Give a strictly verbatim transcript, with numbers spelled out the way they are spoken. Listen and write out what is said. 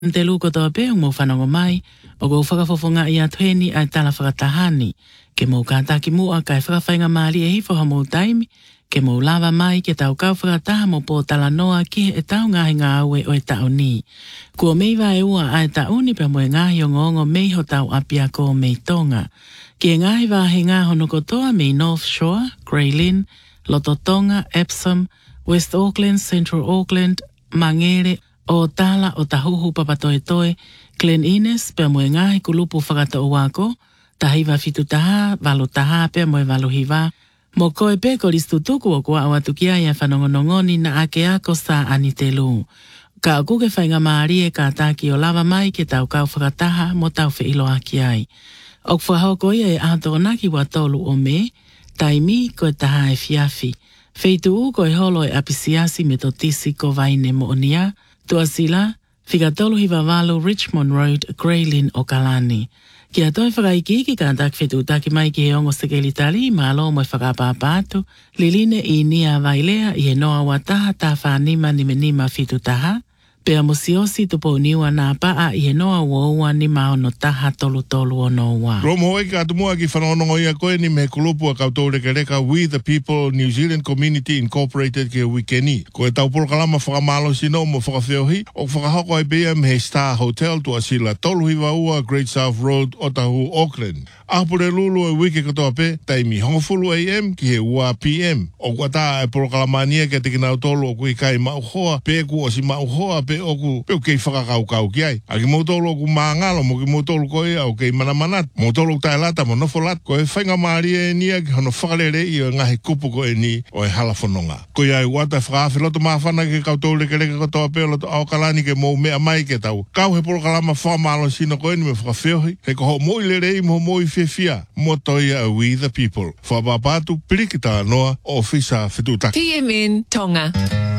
Te luko toa pe mo whanongo mai, o go whakafofonga i atueni ai tala whakatahani, ke mo kātaki mua kai whakawhainga maari e hifo ha mo taimi, ke mo lava mai ke tau kau whakataha mo po tala noa ki e tau ngahi ngā aue o e tau ni. Kua meiwa e ua ai tau ni pe mo e ngahi o ngongo mei ho tau apia ko mei tonga. Ki e ngahi wahe ngā hono kotoa mei North Shore, Grey Lynn, Lototonga, Epsom, West Auckland, Central Auckland, Mangere, o tala o tahuhu papatoetoe, Glen Innes, pe mo e ngahi kulupu whakata o wako, tahiwa fitu taha, valo taha, pe mo e valo hiwa, mo koe pe ko listu tuku o kua awatu kia ia whanongonongoni na ake ako sa anitelu. Ka o kuke whainga maari e ka taki o lava mai ke tau kau whakataha mo tau whi ilo aki ai. O kwhahoko ia e ato onaki wa tolu o me, taimi koe taha e fiafi. Feitu u koe holo e apisiasi me to tisi ko vaine mo onia, tua sila, whikatolu hiwa walo Richmond Road, Grey Lynn o Kalani. Kia toi whakaiki ki kātak whetu taki mai ki he ongo sekeli tali, malo mo i whakapāpātu, liline i nia vailea i he noa wataha tā whanima ni menima fitu taha, pea musiosi tupo niwa nā paa i he noa uoua ni maono taha tolu tolu o noa. Romo hoi ka atumua ki whanongongo ia koe ni me kulupu a kautou reka reka We the People New Zealand Community Incorporated ki wikeni. Ko e tau porokalama whakamalo sino mo whakawheohi, o whakahoko ai bea me he Star Hotel tua sila tolu hiwa ua Great South Road o tahu Auckland. Ahpure lulu e wike katoa pe, taimi hongofulu A M ki he ua P M. O kua tā e porokalamania ke te kinau tolu o kui kai mauhoa, pe ku o si mauhoa pe o ku pe o kei whakakau kau ki ai. A ki mautolu o ku maangalo mo ki mautolu koe au kei manamanat. Mautolu tae lata mo nofolat, ko e whainga maari e nia ki hono whakalere i o ngahi kupu ko e ni o e halafononga. Ko ia e wata whakawhi loto maafana ke kautou leke leke katoa pe loto au kalani ke mou mea mai ke tau. Kau he porokalama whamalo sino koe ni me whakawheohi, he ko ho moi lerei mo moi fia mo toia We the People. Whabapatu pirikita noa o fisa whetutaki. P M N Tonga.